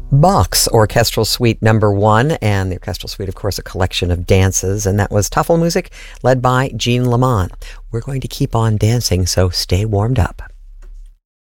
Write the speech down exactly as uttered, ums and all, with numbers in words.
Bach's Orchestral Suite Number One, and the Orchestral Suite, of course, a collection of dances, and that was Tafelmusik, led by Jean Lamont. We're going to keep on dancing, so stay warmed up.